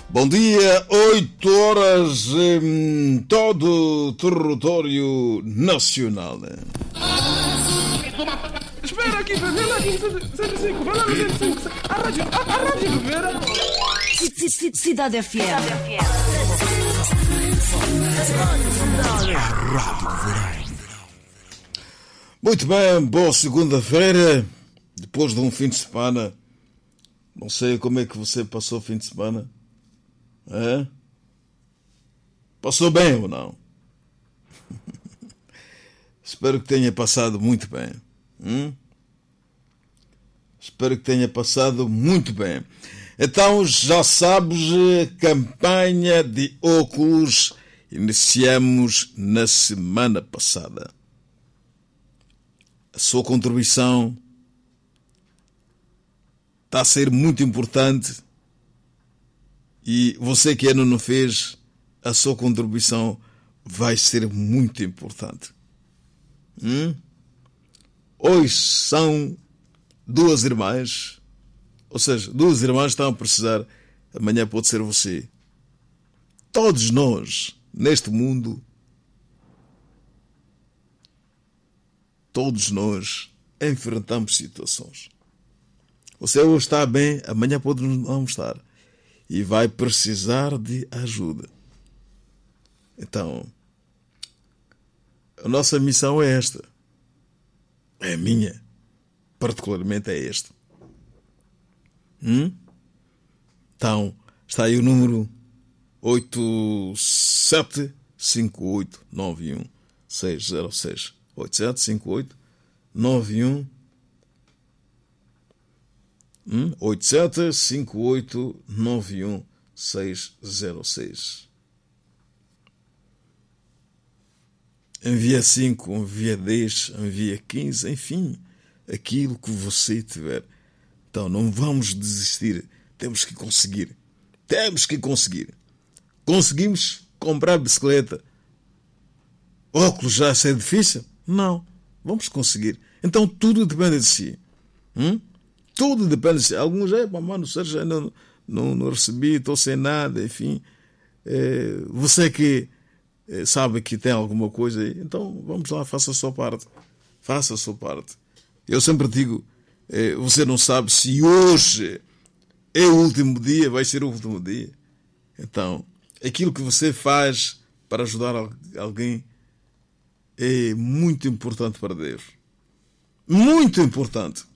Bom dia, 8 horas em todo o território nacional. Espera aqui, vê lá aqui, 105, vai lá no 105. A rádio do Vera. Cidade FM. Muito bem, boa segunda-feira, depois de um fim de semana. Não sei como é que você passou o fim de semana. É? Passou bem ou não? Espero que tenha passado muito bem. Espero que tenha passado muito bem. Então, já sabes, campanha de óculos iniciamos na semana passada. A sua contribuição está a ser muito importante e você que ainda não fez, a sua contribuição vai ser muito importante. Hoje são duas irmãs, ou seja, duas irmãs estão a precisar, amanhã pode ser você. Todos nós, neste mundo, todos nós enfrentamos situações. Você hoje está bem, amanhã pode não estar. E vai precisar de ajuda. Então, a nossa missão é esta. É a minha. Particularmente é esta. Então, está aí o número 875891-606. 875891 875891-606. Envia 5, envia 10, envia 15, enfim, aquilo que você tiver. Então não vamos desistir, temos que conseguir. Temos que conseguir. Conseguimos comprar bicicleta. Óculos já é difícil? Não, vamos conseguir. Então tudo depende de si. Tudo depende de si. Alguns mano, Sérgio, ainda não recebi, estou sem nada, enfim. Você que sabe que tem alguma coisa aí, então vamos lá, faça a sua parte. Faça a sua parte. Eu sempre digo, você não sabe se hoje é o último dia, vai ser o último dia. Então, aquilo que você faz para ajudar alguém é muito importante para Deus. Muito importante.